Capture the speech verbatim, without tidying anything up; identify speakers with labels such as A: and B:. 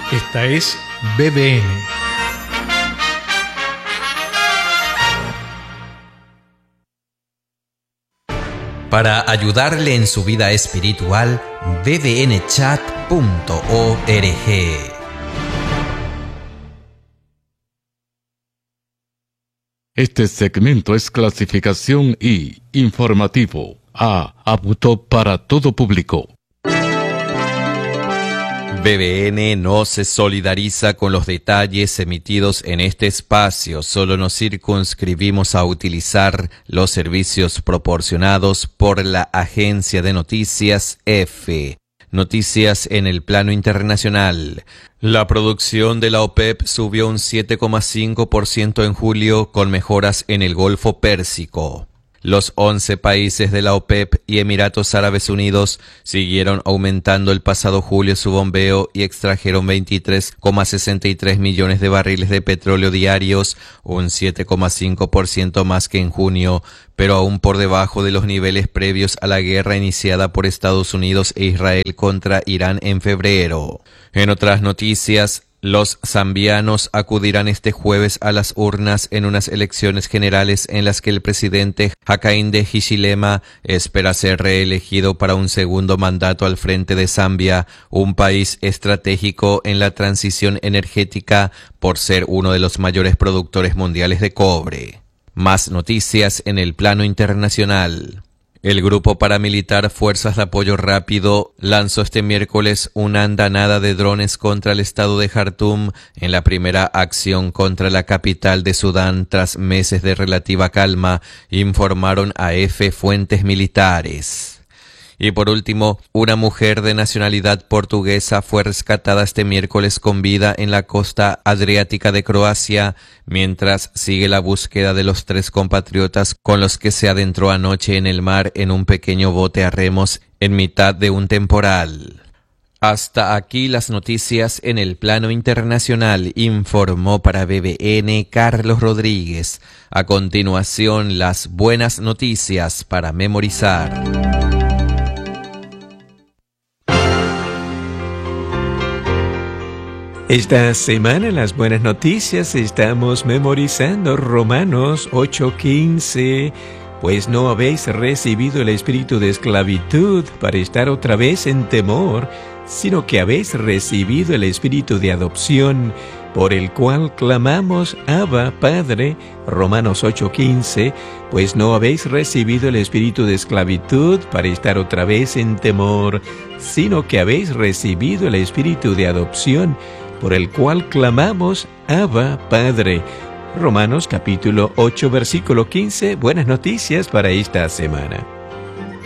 A: Esta es B B N.
B: Para ayudarle en su vida espiritual, b b n chat punto org.
C: Este segmento es clasificación I, informativo, A, apto para todo público.
B: B B N no se solidariza con los detalles emitidos en este espacio, solo nos circunscribimos a utilizar los servicios proporcionados por la agencia de noticias EFE. Noticias en el plano internacional. La producción de la OPEP subió un siete coma cinco por ciento en julio con mejoras en el Golfo Pérsico. Los once países de la OPEP y Emiratos Árabes Unidos siguieron aumentando el pasado julio su bombeo y extrajeron veintitrés coma sesenta y tres millones de barriles de petróleo diarios, un siete coma cinco por ciento más que en junio, pero aún por debajo de los niveles previos a la guerra iniciada por Estados Unidos e Israel contra Irán en febrero. En otras noticias, los zambianos acudirán este jueves a las urnas en unas elecciones generales en las que el presidente Hakainde Hichilema espera ser reelegido para un segundo mandato al frente de Zambia, un país estratégico en la transición energética por ser uno de los mayores productores mundiales de cobre. Más noticias en el plano internacional. El grupo paramilitar Fuerzas de Apoyo Rápido lanzó este miércoles una andanada de drones contra el estado de Jartum en la primera acción contra la capital de Sudán tras meses de relativa calma, informaron a EFE fuentes militares. Y por último, una mujer de nacionalidad portuguesa fue rescatada este miércoles con vida en la costa adriática de Croacia, mientras sigue la búsqueda de los tres compatriotas con los que se adentró anoche en el mar en un pequeño bote a remos en mitad de un temporal. Hasta aquí las noticias en el plano internacional, informó para B B N Carlos Rodríguez. A continuación, las buenas noticias para memorizar.
D: Esta semana en las buenas noticias estamos memorizando Romanos ocho quince. Pues no habéis recibido el espíritu de esclavitud para estar otra vez en temor, sino que habéis recibido el espíritu de adopción, por el cual clamamos, Abba, Padre. Romanos ocho quince. Pues no habéis recibido el espíritu de esclavitud para estar otra vez en temor, sino que habéis recibido el espíritu de adopción, por el cual clamamos, Abba, Padre. Romanos capítulo ocho, versículo quince. Buenas noticias para esta semana.